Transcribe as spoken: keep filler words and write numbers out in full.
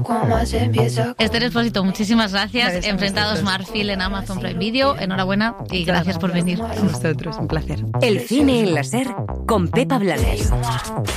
Esther Expósito, muchísimas gracias. Gracias a Enfrentados vosotros. Marfil en Amazon Prime Video. Enhorabuena y gracias por venir. A vosotros, un placer. El cine en la SER con Pepa Blades.